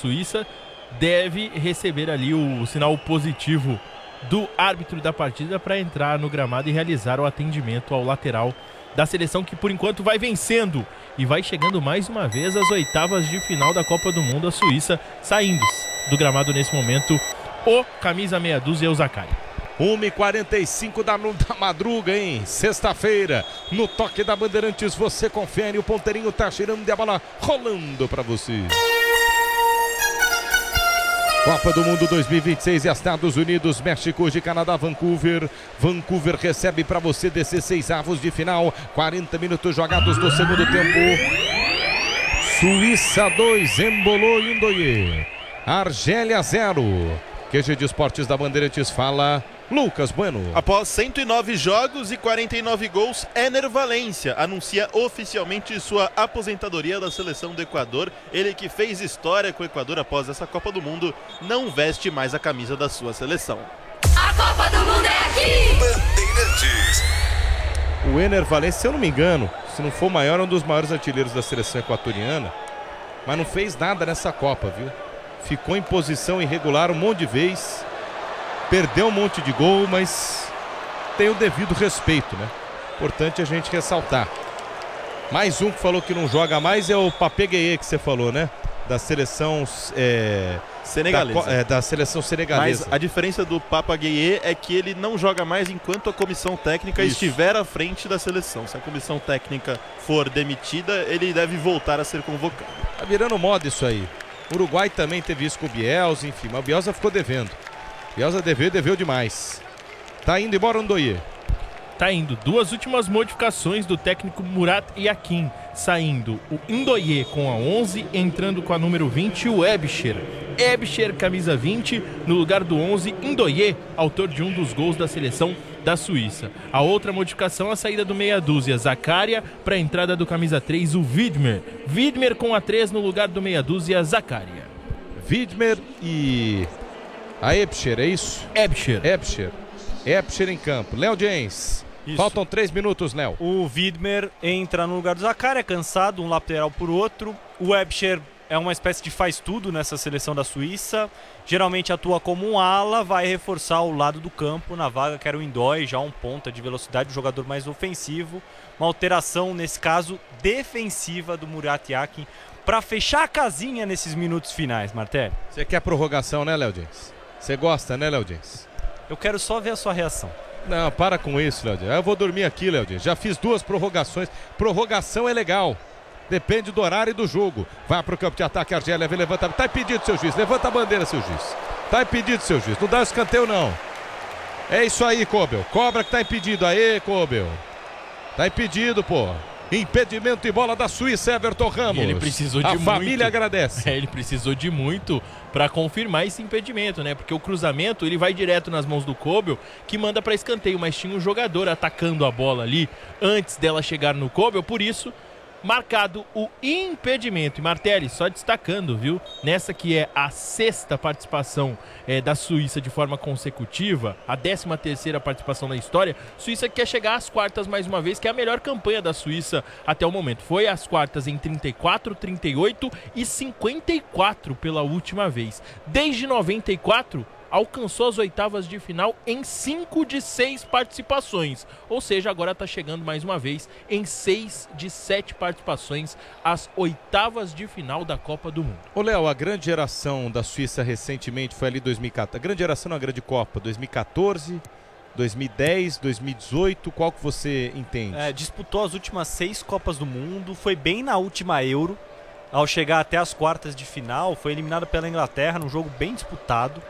Suíça deve receber ali o sinal positivo do árbitro da partida para entrar no gramado e realizar o atendimento ao lateral da seleção, que por enquanto vai vencendo e vai chegando mais uma vez às oitavas de final da Copa do Mundo. A Suíça saindo do gramado nesse momento, o camisa meia dúzia, o Zakai. 1h45 da madruga, hein? Sexta-feira, no toque da Bandeirantes, você confere, o ponteirinho tá girando e a bola rolando para você. Copa do Mundo 2026 e Estados Unidos, México e Canadá, Vancouver. Vancouver recebe para você 16avos de final. 40 minutos jogados do segundo tempo. Suíça 2, embolou e Ndoye. Argélia 0. QG de Esportes da Bandeirantes fala Lucas Bueno. Após 109 jogos e 49 gols, Éner Valencia anuncia oficialmente sua aposentadoria da seleção do Equador. Ele que fez história com o Equador após essa Copa do Mundo, não veste mais a camisa da sua seleção. A Copa do Mundo é aqui! Bandeirantes. O Éner Valencia, se eu não me engano, se não for o maior, é um dos maiores artilheiros da seleção equatoriana, mas não fez nada nessa Copa, viu? Ficou em posição irregular um monte de vezes, perdeu um monte de gol, mas tem o devido respeito, né? Importante a gente ressaltar. Mais um que falou que não joga mais é o Pape Gueye, que você falou, né? Da seleção senegalesa. Da seleção senegalesa. Mas a diferença do Pape Gueye é que ele não joga mais enquanto a comissão técnica estiver à frente da seleção. Se a comissão técnica for demitida, ele deve voltar a ser convocado. Tá virando moda isso aí. O Uruguai também teve isso com o Bielsa, enfim, mas o Bielsa ficou devendo. Bielsa deveu demais. Tá indo embora o Ndoye. Tá indo. Duas últimas modificações do técnico Murat Yakin. Saindo o Ndoye com a 11, entrando com a número 20 o Ebcher. Ebcher, camisa 20, no lugar do 11, Ndoye, autor de um dos gols da seleção da Suíça. A outra modificação, a saída do meia dúzia, Zakaria, para a entrada do camisa 3, o Widmer. Widmer com a 3 no lugar do meia dúzia, Zakaria. Widmer e a Ebcher, é isso? Ebcher em campo. Léo James. Isso. Faltam 3 minutos, Léo. O Widmer entra no lugar do Zakaria, cansado, um lateral por outro. O Ebcher é uma espécie de faz-tudo nessa seleção da Suíça. Geralmente atua como um ala, vai reforçar o lado do campo na vaga que era o Ndoye, já um ponta de velocidade, um jogador mais ofensivo. Uma alteração, nesse caso, defensiva do Murat Yakin para fechar a casinha nesses minutos finais, Martelli. Você quer prorrogação, né, Léo James? Você gosta, né, Léo James? Eu quero só ver a sua reação. Não, para com isso, Léo James. Eu vou dormir aqui, Léo James. Já fiz 2 prorrogações. Prorrogação é legal. Depende do horário e do jogo. Vai pro campo de ataque, Argélia, levanta. Tá impedido, seu juiz. Levanta a bandeira, seu juiz. Tá impedido, seu juiz. Não dá escanteio, não. É isso aí, Kobel. Cobra que tá impedido. Aê, Kobel. Tá impedido, pô. Impedimento e bola da Suíça, Everton Ramos. E ele precisou de muito. A família agradece. Ele precisou de muito para confirmar esse impedimento, né? Porque o cruzamento, ele vai direto nas mãos do Kobel, que manda para escanteio, mas tinha um jogador atacando a bola ali antes dela chegar no Kobel, por isso marcado o impedimento. E Martelli, só destacando, viu? Nessa que é a 6ª participação da Suíça de forma consecutiva, a 13ª participação na história, Suíça quer chegar às quartas mais uma vez, que é a melhor campanha da Suíça até o momento. Foi às quartas em 34, 38 e 54 pela última vez. Desde 94, alcançou as oitavas de final em 5 de 6 participações. Ou seja, agora está chegando mais uma vez em 6 de 7 participações às oitavas de final da Copa do Mundo. Ô Léo, a grande geração da Suíça recentemente foi ali 2014. A grande geração na grande Copa, 2014, 2010, 2018, qual que você entende? Disputou as últimas 6 Copas do Mundo, foi bem na última Euro. Ao chegar até as quartas de final, foi eliminada pela Inglaterra num jogo bem disputado.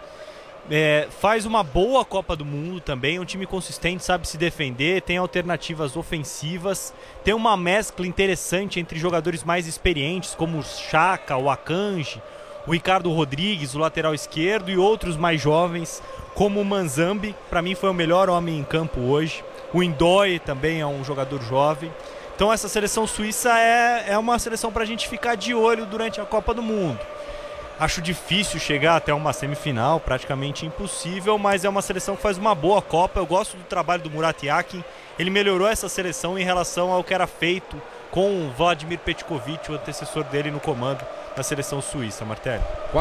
Faz uma boa Copa do Mundo também, um time consistente, sabe se defender, tem alternativas ofensivas, tem uma mescla interessante entre jogadores mais experientes como o Xhaka, o Akanji, o Ricardo Rodrigues, o lateral esquerdo, e outros mais jovens como o Manzambi, para mim foi o melhor homem em campo hoje. O Ndoye também é um jogador jovem. Então essa seleção suíça é uma seleção para a gente ficar de olho durante a Copa do Mundo. Acho difícil chegar até uma semifinal, praticamente impossível, mas é uma seleção que faz uma boa Copa. Eu gosto do trabalho do Murat Yakin. Ele melhorou essa seleção em relação ao que era feito com o Vladimir Petkovic, o antecessor dele no comando da seleção suíça, Martelli.